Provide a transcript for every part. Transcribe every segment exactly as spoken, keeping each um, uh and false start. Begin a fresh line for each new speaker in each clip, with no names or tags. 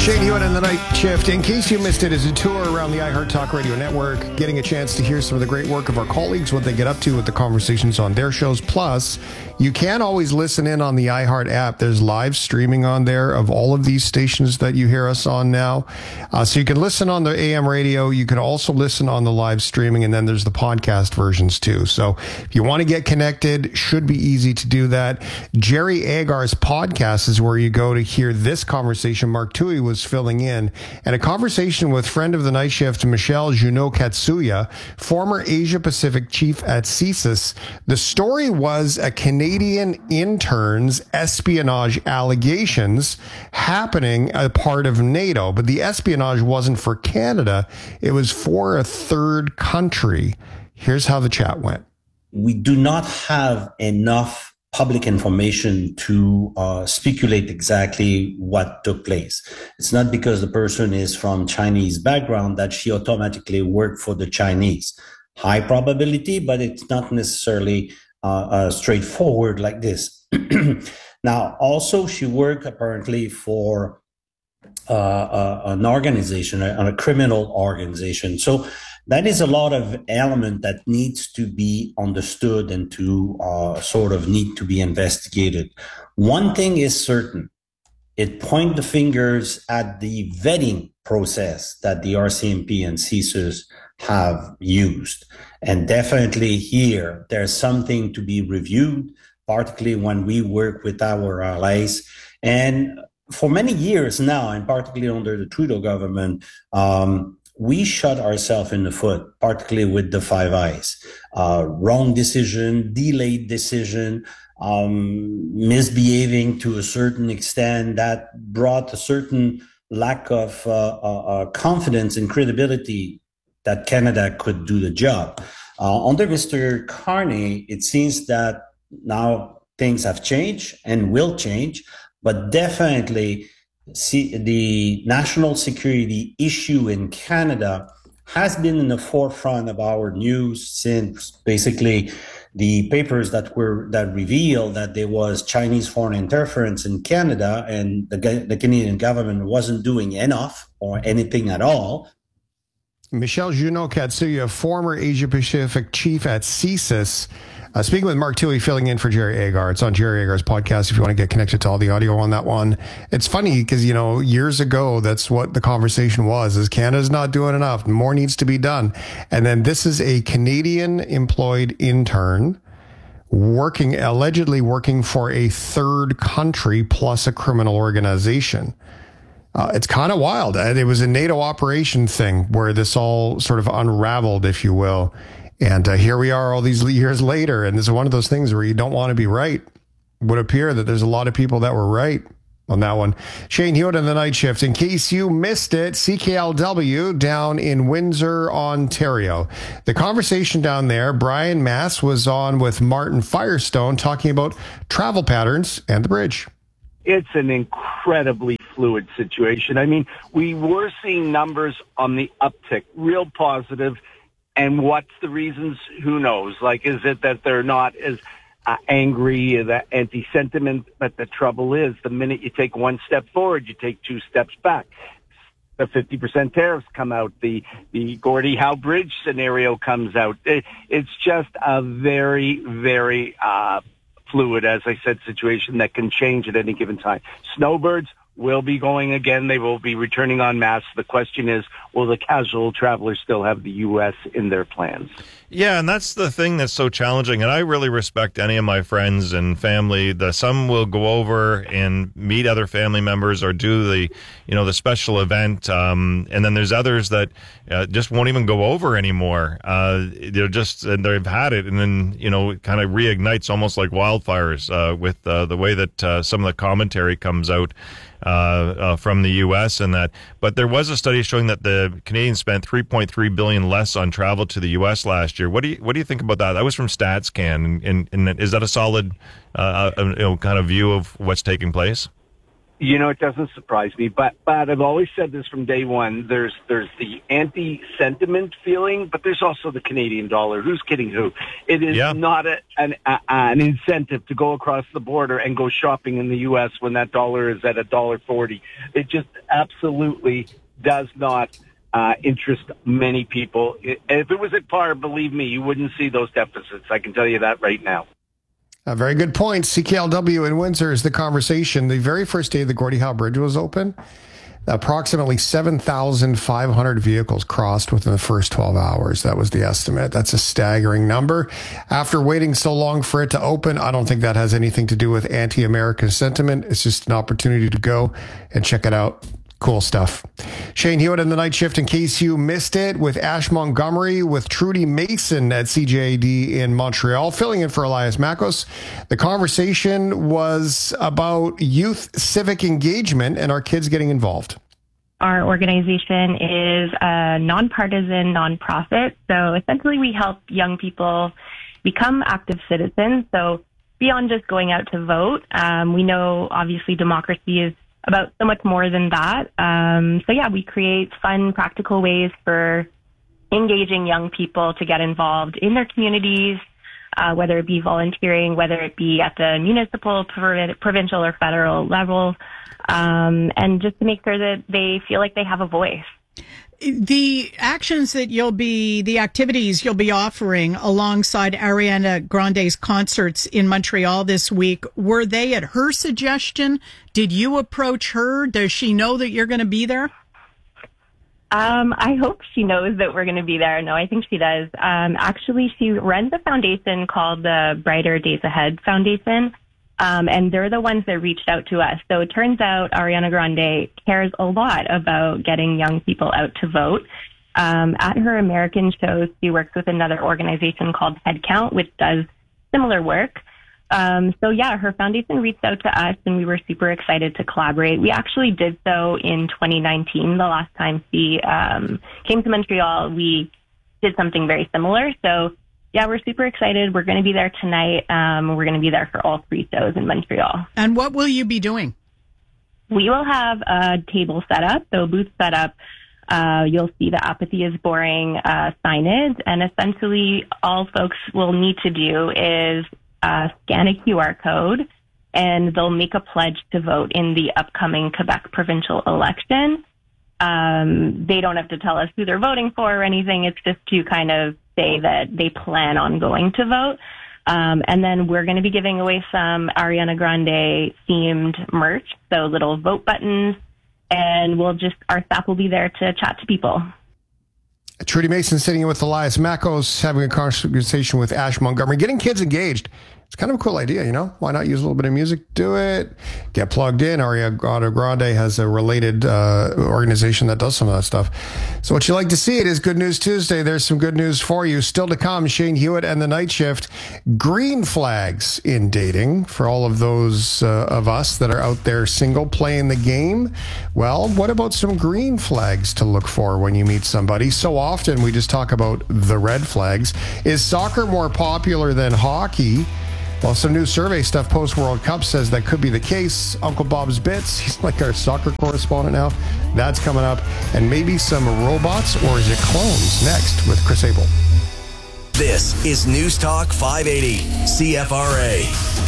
Shane Hewitt in the Night Shift. In case you missed it, is a tour around the iHeart Talk Radio Network, getting a chance to hear some of the great work of our colleagues, what they get up to with the conversations on their shows. Plus, you can always listen in on the iHeart app. There's live streaming on there of all of these stations that you hear us on now. Uh, so you can listen on the A M radio. You can also listen on the live streaming, and then there's the podcast versions too. So if you want to get connected, should be easy to do that. Jerry Agar's podcast is where you go to hear this conversation. Mark Tui was filling in, and a conversation with friend of the Night Shift, Michelle Junot Katsuya, former Asia Pacific chief at CSIS. The story was a Canadian intern's espionage allegations happening a part of NATO, but the espionage wasn't for Canada. It was for a third country. Here's how the chat went.
We do not have enough public information to uh, speculate exactly what took place. It's not because the person is from Chinese background that she automatically worked for the Chinese. High probability, but it's not necessarily uh, uh, straightforward like this. Now, also, she worked apparently for uh, uh, an organization, a, a criminal organization. So that is a lot of element that needs to be understood and to uh, sort of need to be investigated. One thing is certain. It points the fingers at the vetting process that the R C M P and CSIS have used. And definitely here, there's something to be reviewed, particularly when we work with our allies. And for many years now, and particularly under the Trudeau government, um, we shot ourselves in the foot, particularly with the Five Eyes. Uh, wrong decision, delayed decision, um, misbehaving to a certain extent that brought a certain lack of uh, uh, confidence and credibility that Canada could do the job. Uh, under Mister Carney, it seems that now things have changed and will change, but definitely See, the national security issue in Canada has been in the forefront of our news since basically the papers that were that revealed that there was Chinese foreign interference in Canada, and the, the Canadian government wasn't doing enough or anything at all.
Michelle Junot Katsuya, former Asia Pacific chief at CSIS. Uh, speaking with Mark Tui, filling in for Jerry Agar. It's on Jerry Agar's podcast if you want to get connected to all the audio on that one. It's funny because, you know, years ago, that's what the conversation was, is Canada's not doing enough. More needs to be done. And then this is a Canadian employed intern working, allegedly working for a third country plus a criminal organization. Uh, it's kind of wild. And it was a NATO operation thing where this all sort of unraveled, if you will. And uh, here we are all these years later, and this is one of those things where you don't want to be right. It would appear that there's a lot of people that were right on that one. Shane Hewitt in the Night Shift. In case you missed it, C K L W down in Windsor, Ontario. The conversation down there, Brian Mass was on with Martin Firestone talking about travel patterns and the bridge.
It's an incredibly fluid situation. I mean, we were seeing numbers on the uptick, real positive. And what's the reasons? Who knows? Like, is it that they're not as uh, angry, that anti-sentiment? But the trouble is, the minute you take one step forward, you take two steps back. The fifty percent tariffs come out. The the Gordie Howe Bridge scenario comes out. It, it's just a very, very uh, fluid, as I said, situation that can change at any given time. Snowbirds will be going again. They will be returning en masse. The question is, will the casual travelers still have the U S in their plans?
Yeah, and that's the thing that's so challenging. And I really respect any of my friends and family. The some will go over and meet other family members or do the, you know, the special event. Um, and then there's others that uh, just won't even go over anymore. Uh, they're just, and they've had it. And then, you know, it kind of reignites almost like wildfires uh, with uh, the way that uh, some of the commentary comes out. Uh, uh, from the U S and that, but there was a study showing that the Canadians spent three point three billion dollars less on travel to the U S last year. What do you what do you think about that? That was from StatsCan, and, and, and is that a solid, uh, uh, you know, kind of view of what's taking place?
You know, it doesn't surprise me, but but I've always said this from day one. There's there's the anti-sentiment feeling, but there's also the Canadian dollar. Who's kidding who? It is yeah. not a, an a, an incentive to go across the border and go shopping in the U S when that dollar is at a dollar forty. It just absolutely does not uh, interest many people. It, if it was at par, believe me, you wouldn't see those deficits. I can tell you that right now.
A very good point. C K L W in Windsor is the conversation. The very first day the Gordie Howe Bridge was open, approximately seven thousand five hundred vehicles crossed within the first twelve hours. That was the estimate. That's a staggering number. After waiting so long for it to open, I don't think that has anything to do with anti-American sentiment. It's just an opportunity to go and check it out. Cool stuff. Shane Hewitt in the night shift, in case you missed it, with Ash Montgomery, with Trudy Mason at C J A D in Montreal, filling in for Elias Makos. The conversation was about youth civic engagement and our kids getting involved.
Our organization is a nonpartisan nonprofit. So essentially we help young people become active citizens. So beyond just going out to vote, um, we know obviously democracy is about so much more than that. Um, so yeah, we create fun, practical ways for engaging young people to get involved in their communities, uh, whether it be volunteering, whether it be at the municipal, prov- provincial, or federal level, um, and just to make sure that they feel like they have a voice.
The actions that you'll be, the activities you'll be offering alongside Ariana Grande's concerts in Montreal this week, were they at her suggestion? Did you approach her? Does she know that you're going to be there?
Um, I hope she knows that we're going to be there. No, I think she does. Um, actually, she runs a foundation called the Brighter Days Ahead Foundation. Um, and they're the ones that reached out to us. So it turns out Ariana Grande cares a lot about getting young people out to vote. Um, at her American shows, she works with another organization called Headcount, which does similar work. Um, so yeah, her foundation reached out to us and we were super excited to collaborate. We actually did so in twenty nineteen. The last time she um, came to Montreal, we did something very similar. So yeah, we're super excited. We're going to be there tonight. Um, we're going to be there for all three shows in Montreal.
And what will you be doing?
We will have a table set up, so booth set up. Uh, you'll see the Apathy is Boring uh, signage. And essentially, all folks will need to do is uh, scan a Q R code, and they'll make a pledge to vote in the upcoming Quebec provincial election. Um, they don't have to tell us who they're voting for or anything. It's just to kind of say that they plan on going to vote. Um, and then we're going to be giving away some Ariana Grande themed merch, so little vote buttons, and we'll just, our staff will be there to chat to people.
Trudy Mason sitting in with Elias Makos, having a conversation with Ash Montgomery, getting kids engaged. It's kind of a cool idea, you know? Why not use a little bit of music? Do it. Get plugged in. Ariana Grande has a related uh, organization that does some of that stuff. So what you like to see, it is Good News Tuesday. There's some good news for you. Still to come, Shane Hewitt and the Night Shift. Green flags in dating for all of those uh, of us that are out there single playing the game. Well, what about some green flags to look for when you meet somebody? So often we just talk about the red flags. Is soccer more popular than hockey? Well, some new survey stuff post-World Cup says that could be the case. Uncle Bob's Bits, he's like our soccer correspondent now. That's coming up. And maybe some robots, or is it clones? Next with Chris Abel.
This is News Talk five eighty, C F R A.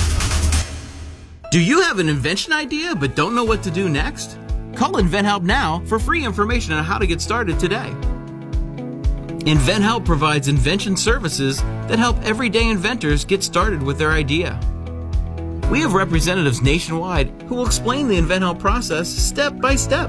Do you have an invention idea but don't know what to do next? Call InventHelp now for free information on how to get started today. InventHelp provides invention services that help everyday inventors get started with their idea. We have representatives nationwide who will explain the InventHelp process step by step.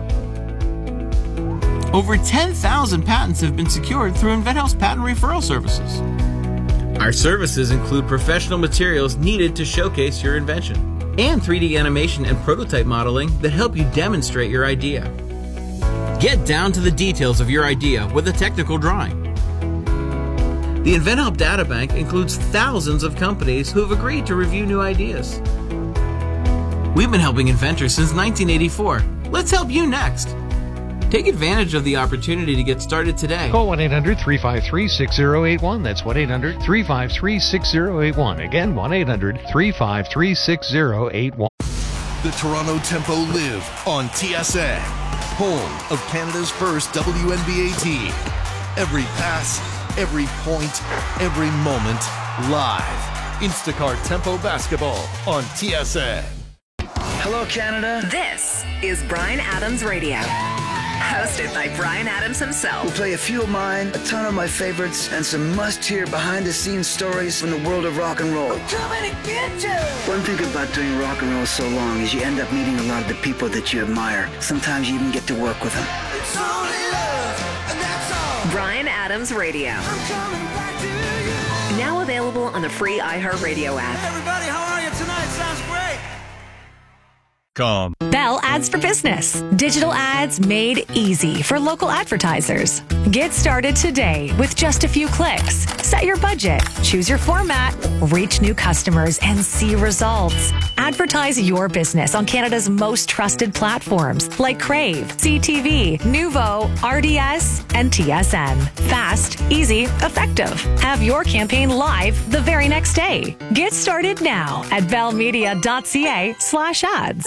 Over ten thousand patents have been secured through InventHelp's patent referral services. Our services include professional materials needed to showcase your invention and three D animation and prototype modeling that help you demonstrate your idea. Get down to the details of your idea with a technical drawing. The InventHelp Databank includes thousands of companies who have agreed to review new ideas. We've been helping inventors since nineteen eighty-four. Let's help you next. Take advantage of the opportunity to get started today.
Call one eight hundred three five three six zero eight one. That's one eight hundred three five three six zero eight one. Again, one eight hundred three five three six zero eight one.
the Toronto Tempo live on T S N, home of Canada's first W N B A team. Every pass, every point, every moment, live. Instacart Tempo Basketball on T S N.
Hello, Canada.
This is Bryan Adams Radio. Hosted by Bryan Adams himself.
We'll play a few of mine, a ton of my favorites, and some must-hear behind-the-scenes stories from the world of rock and roll. I'm coming to get you! One thing about doing rock and roll so long is you end up meeting a lot of the people that you admire. Sometimes you even get to work with them.
It's only love, and that's all. Bryan Adams Radio. I'm coming back to you. Now available on the free iHeartRadio app.
Hey everybody, how are you tonight? Sounds great.
Com.
Bell Ads for Business. Digital ads made easy for local advertisers. Get started today with just a few clicks. Set your budget, choose your format, reach new customers, and see results. Advertise your business on Canada's most trusted platforms like Crave, C T V, Nuvo, R D S, and T S N. Fast, easy, effective. Have your campaign live the very next day. Get started now at bellmedia.ca slash ads.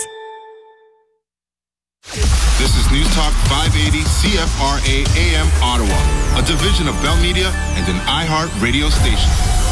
This is News Talk five eighty C F R A A M Ottawa, a division of Bell Media and an iHeart radio station.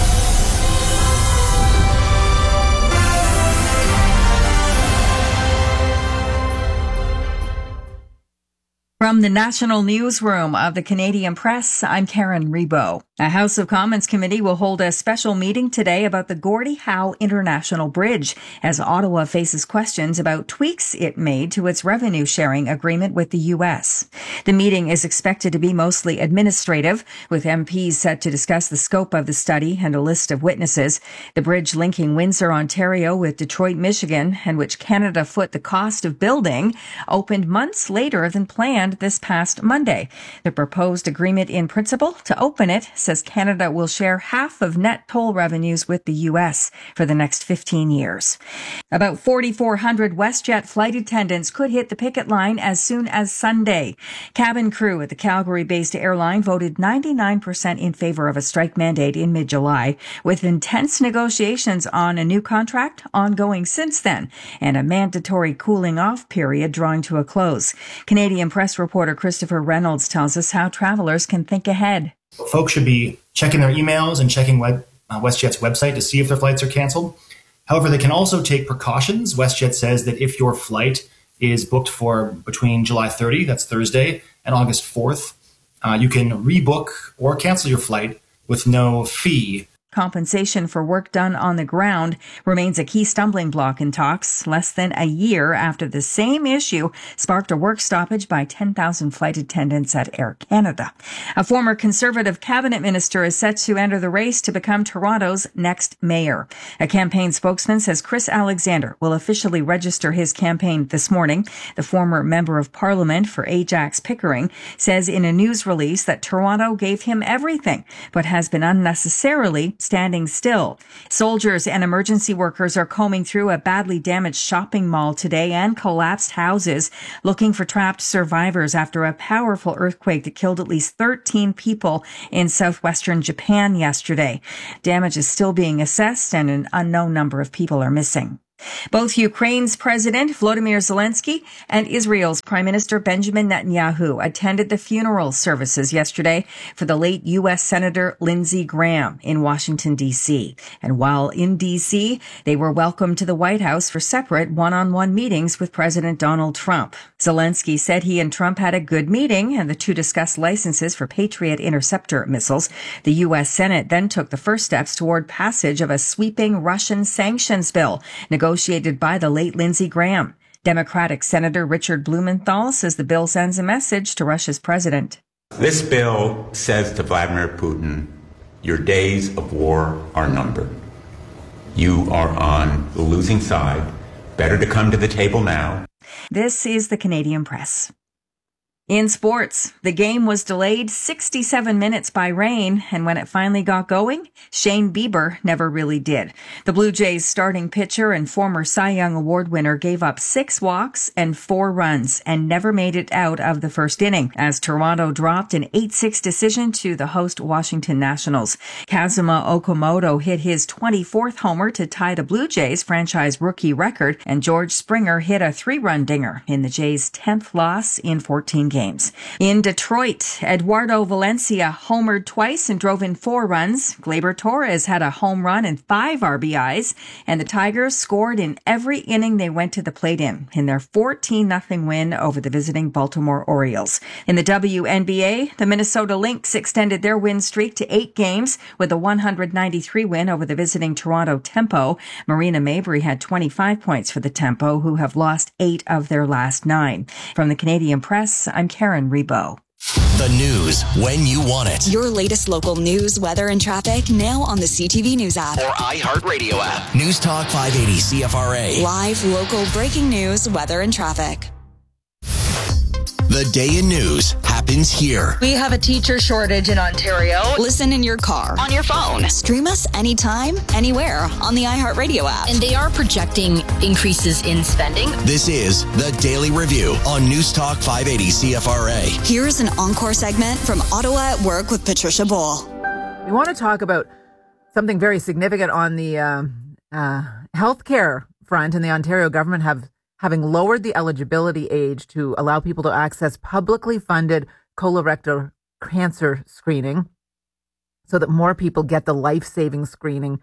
From the National Newsroom of the Canadian Press, I'm Karen Rebo. A House of Commons committee will hold a special meeting today about the Gordie Howe International Bridge as Ottawa faces questions about tweaks it made to its revenue sharing agreement with the U S. The meeting is expected to be mostly administrative, with M Ps set to discuss the scope of the study and a list of witnesses. The bridge linking Windsor, Ontario with Detroit, Michigan, and which Canada foot the cost of building, opened months later than planned this past Monday. The proposed agreement in principle to open it says Canada will share half of net toll revenues with the U S for the next fifteen years. About forty-four hundred WestJet flight attendants could hit the picket line as soon as Sunday. Cabin crew at the Calgary-based airline voted ninety-nine percent in favor of a strike mandate in mid-July, with intense negotiations on a new contract ongoing since then, and a mandatory cooling-off period drawing to a close. Canadian Press reporter Christopher Reynolds tells us how travelers can think ahead.
Folks should be checking their emails and checking web, uh, WestJet's website to see if their flights are canceled. However, they can also take precautions. WestJet says that if your flight is booked for between July thirtieth, that's Thursday, and August fourth, uh, you can rebook or cancel your flight with no fee.
Compensation for work done on the ground remains a key stumbling block in talks, less than a year after the same issue sparked a work stoppage by ten thousand flight attendants at Air Canada. A former Conservative cabinet minister is set to enter the race to become Toronto's next mayor. A campaign spokesman says Chris Alexander will officially register his campaign this morning. The former member of parliament for Ajax Pickering says in a news release that Toronto gave him everything, but has been unnecessarily standing still. Soldiers and emergency workers are combing through a badly damaged shopping mall today and collapsed houses, looking for trapped survivors after a powerful earthquake that killed at least thirteen people in southwestern Japan yesterday. Damage is still being assessed and an unknown number of people are missing. Both Ukraine's President Volodymyr Zelensky and Israel's Prime Minister Benjamin Netanyahu attended the funeral services yesterday for the late U S Senator Lindsey Graham in Washington, D C. And while in D C, they were welcomed to the White House for separate one-on-one meetings with President Donald Trump. Zelensky said he and Trump had a good meeting, and the two discussed licenses for Patriot interceptor missiles. The U S Senate then took the first steps toward passage of a sweeping Russian sanctions bill, negotiated by the late Lindsey Graham. Democratic Senator Richard Blumenthal says the bill sends a message to Russia's president.
This bill says to Vladimir Putin, your days of war are numbered. You are on the losing side. Better to come to the table now.
This is the Canadian Press. In sports, the game was delayed sixty-seven minutes by rain, and when it finally got going, Shane Bieber never really did. The Blue Jays starting pitcher and former Cy Young Award winner gave up six walks and four runs and never made it out of the first inning as Toronto dropped an eight six decision to the host Washington Nationals. Kazuma Okamoto hit his twenty-fourth homer to tie the Blue Jays franchise rookie record, and George Springer hit a three-run dinger in the Jays' tenth loss in fourteen games. Games. In Detroit, Eduardo Valencia homered twice and drove in four runs. Gleyber Torres had a home run and five R B Is, and the Tigers scored in every inning they went to the plate in, in their fourteen nothing win over the visiting Baltimore Orioles. In the W N B A, the Minnesota Lynx extended their win streak to eight games with a one ninety-three win over the visiting Toronto Tempo. Marina Mabrey had twenty-five points for the Tempo, who have lost eight of their last nine. From the Canadian Press, I'm Karen Rebo.
The news when you want it.
Your latest local news, weather, and traffic now on the C T V News app
or iHeartRadio app. News Talk five eighty C F R A.
Live, local, breaking news, weather, and traffic.
The day in news happens here.
We have a teacher shortage in Ontario. Listen in your car, on your phone. Stream us anytime, anywhere on the iHeartRadio app.
And they are projecting increases in spending.
This is the Daily Review on News Talk five eighty C F R A.
Here's an encore segment from Ottawa at Work with Patricia Boll.
We want to talk about something very significant on the uh, uh, healthcare front, and the Ontario government have having lowered the eligibility age to allow people to access publicly funded colorectal cancer screening so that more people get the life-saving screening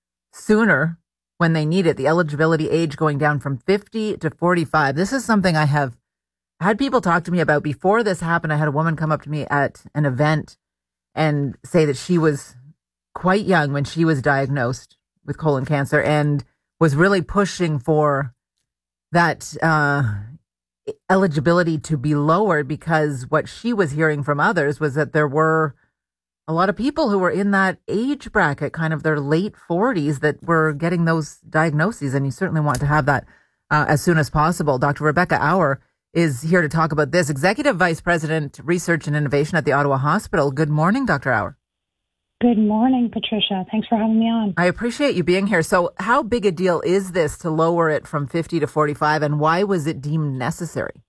sooner when they need it. The eligibility age going down from fifty to forty-five. This is something I have had people talk to me about. Before this happened, I had a woman come up to me at an event and say that she was quite young when she was diagnosed with colon cancer and was really pushing for that uh, eligibility to be lowered, because what she was hearing from others was that there were a lot of people who were in that age bracket, kind of their late forties, that were getting those diagnoses. And you certainly want to have that uh, as soon as possible. Doctor Rebecca Auer is here to talk about this. Executive Vice President, Research and Innovation at the Ottawa Hospital. Good morning, Doctor Auer.
Good morning, Patricia. Thanks for having me on.
I appreciate you being here. So how big a deal is this to lower it from fifty to forty-five, and why was it deemed necessary?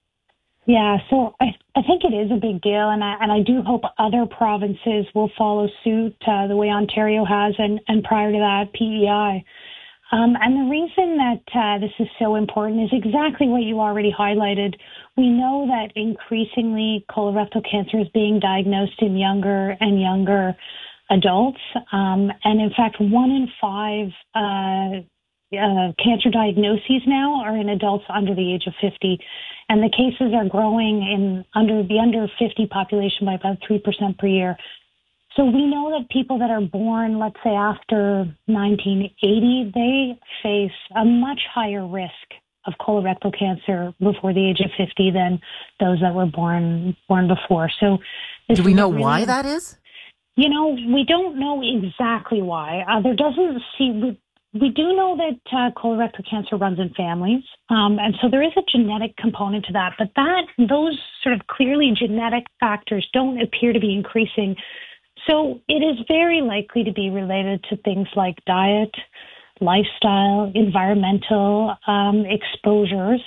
Yeah, so I, I think it is a big deal, and I, and I do hope other provinces will follow suit uh, the way Ontario has, and, and prior to that, P E I. Um, and the reason that uh, this is so important is exactly what you already highlighted. We know that increasingly colorectal cancer is being diagnosed in younger and younger adults. Um, and in fact, one in five uh, uh, cancer diagnoses now are in adults under the age of fifty. And the cases are growing in under the under fifty population by about three percent per year. So we know that people that are born, let's say, after nineteen eighty, they face a much higher risk of colorectal cancer before the age of fifty than those that were born born before. So
do we know really, why that is?
You know, we don't know exactly why. Uh, there doesn't seem... We, we do know that uh, colorectal cancer runs in families, um, and so there is a genetic component to that. But that those sort of clearly genetic factors don't appear to be increasing. So it is very likely to be related to things like diet, lifestyle, environmental um, exposures,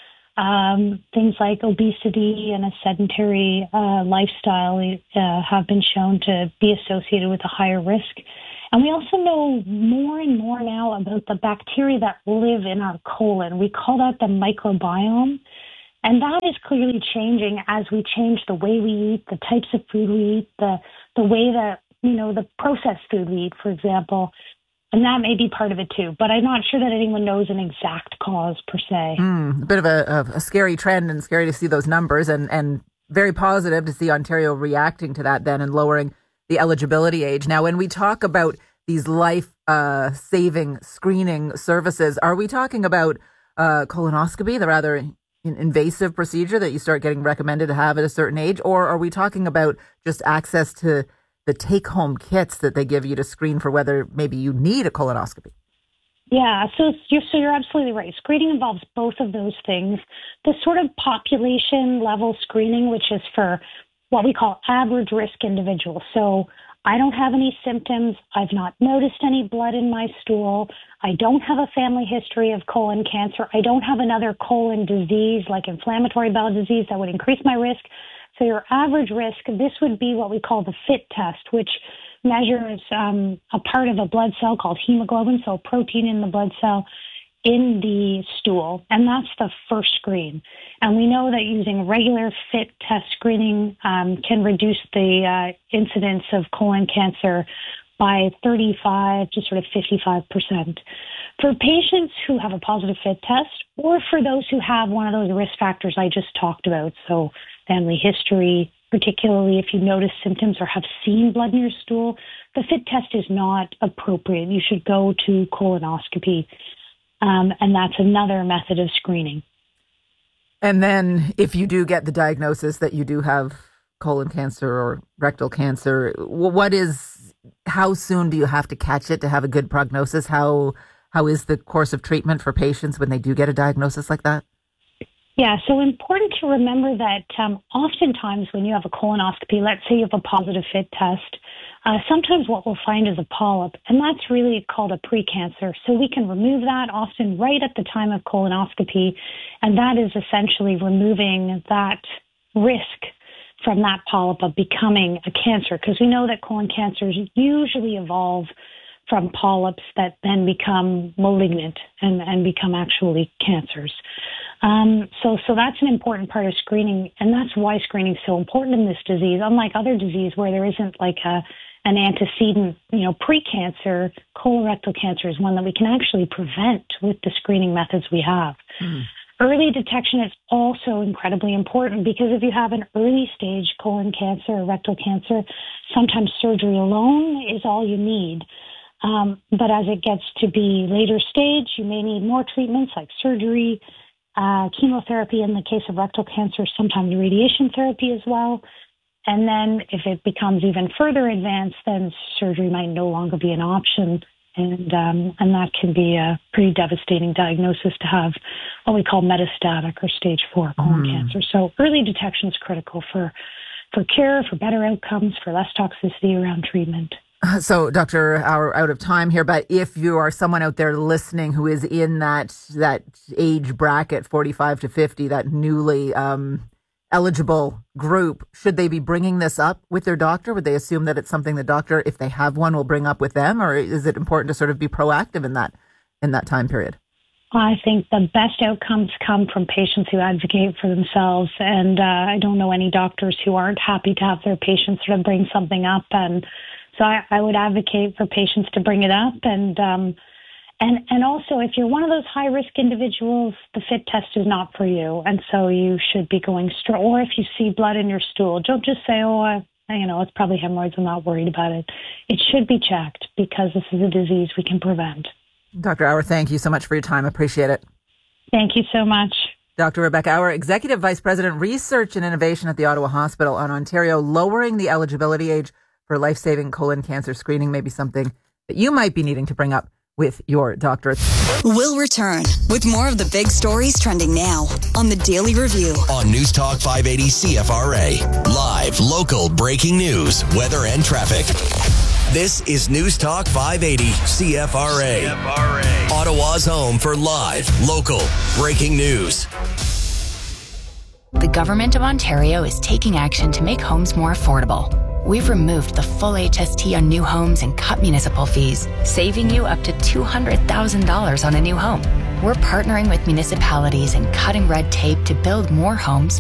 um, things like obesity and a sedentary uh, lifestyle uh, have been shown to be associated with a higher risk. And we also know more and more now about the bacteria that live in our colon. We call that the microbiome. And that is clearly changing as we change the way we eat, the types of food we eat, the the way that, you know, the processed food we eat, for example. And that may be part of it too. But I'm not sure that anyone knows an exact cause per se.
Mm, a bit of a, a scary trend, and scary to see those numbers, and, and very positive to see Ontario reacting to that then and lowering the eligibility age. Now, when we talk about these life-saving uh, screening services, are we talking about uh, colonoscopy, the rather invasive procedure that you start getting recommended to have at a certain age? Or are we talking about just access to the take-home kits that they give you to screen for whether maybe you need a colonoscopy?
Yeah, so you're, so you're absolutely right. Screening involves both of those things. The sort of population level screening, which is for what we call average risk individuals. So I don't have any symptoms. I've not noticed any blood in my stool. I don't have a family history of colon cancer. I don't have another colon disease like inflammatory bowel disease that would increase my risk. So your average risk, this would be what we call the FIT test, which measures um, a part of a blood cell called hemoglobin, so a protein in the blood cell in the stool. And that's the first screen. And we know that using regular FIT test screening um, can reduce the uh, incidence of colon cancer by thirty-five to sort of fifty-five percent. For patients who have a positive FIT test, or for those who have one of those risk factors I just talked about, so family history, particularly if you notice symptoms or have seen blood in your stool, the FIT test is not appropriate. You should go to colonoscopy, um, and that's another method of screening.
And then if you do get the diagnosis that you do have colon cancer or rectal cancer, what is, how soon do you have to catch it to have a good prognosis? How How is the course of treatment for patients when they do get a diagnosis like that?
Yeah, so important to remember that um, oftentimes when you have a colonoscopy, let's say you have a positive FIT test, uh, sometimes what we'll find is a polyp, and that's really called a precancer. So we can remove that often right at the time of colonoscopy, and that is essentially removing that risk from that polyp of becoming a cancer, because we know that colon cancers usually evolve from polyps that then become malignant and, and become actually cancers. Um, so, so that's an important part of screening, and that's why screening is so important in this disease. Unlike other disease where there isn't like a an antecedent, you know, pre-cancer, colorectal cancer is one that we can actually prevent with the screening methods we have. Mm. Early detection is also incredibly important because if you have an early stage colon cancer or rectal cancer, sometimes surgery alone is all you need. Um, but as it gets to be later stage, you may need more treatments like surgery, uh, chemotherapy in the case of rectal cancer, sometimes radiation therapy as well. And then if it becomes even further advanced, then surgery might no longer be an option. And um, and that can be a pretty devastating diagnosis to have what we call metastatic or stage four colon mm. cancer. So early detection is critical for, for cure, for better outcomes, for less toxicity around treatment.
So, Doctor, we're out of time here, but if you are someone out there listening who is in that that age bracket, forty-five to fifty, that newly um, eligible group, should they be bringing this up with their doctor? Would they assume that it's something the doctor, if they have one, will bring up with them, or is it important to sort of be proactive in that in that time period?
I think the best outcomes come from patients who advocate for themselves, and uh, I don't know any doctors who aren't happy to have their patients sort of bring something up. And so I, I would advocate for patients to bring it up. And um, and and also, if you're one of those high-risk individuals, the FIT test is not for you. And so you should be going straight. Or if you see blood in your stool, don't just say, oh, I, you know, it's probably hemorrhoids. I'm not worried about it. It should be checked because this is a disease we can prevent.
Doctor Auer, thank you so much for your time. I appreciate it.
Thank you so much.
Doctor Rebecca Auer, Executive Vice President, Research and Innovation at the Ottawa Hospital on Ontario. Lowering the eligibility age for life-saving colon cancer screening may be something that you might be needing to bring up with your doctor.
We'll return with more of the big stories trending now on the Daily Review.
On News Talk five eighty C F R A. Live, local, breaking news, weather and traffic. This is News Talk five eighty C F R A. C F R A. Ottawa's home for live, local, breaking news.
The Government of Ontario is taking action to make homes more affordable. We've removed the full H S T on new homes and cut municipal fees, saving you up to two hundred thousand dollars on a new home. We're partnering with municipalities and cutting red tape to build more homes